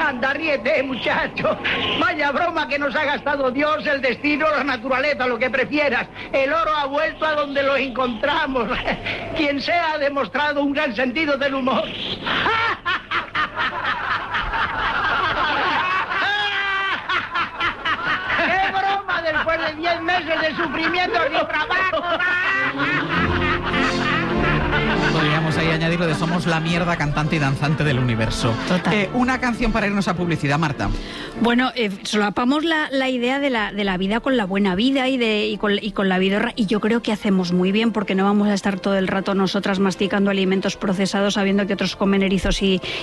Anda, ríete, muchacho. Vaya broma que nos ha gastado Dios, el destino, la naturaleza, lo que prefieras. El oro ha vuelto a donde lo encontramos. Quien sea ha demostrado un gran sentido del humor. ¡Qué broma después de 10 meses de sufrimiento y trabajo! Podríamos ahí añadir lo de somos la mierda cantante y danzante del universo. Total. Una canción para irnos a publicidad, Marta. Bueno, solapamos la idea de la vida con la buena vida y con la vidorra, y yo creo que hacemos muy bien, porque no vamos a estar todo el rato nosotras masticando alimentos procesados sabiendo que otros comen erizos y